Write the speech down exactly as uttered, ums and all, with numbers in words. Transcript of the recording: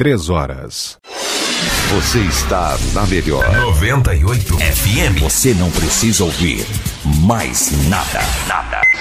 três horas. Você está na melhor noventa e oito F M. Você não precisa ouvir mais nada. Nada.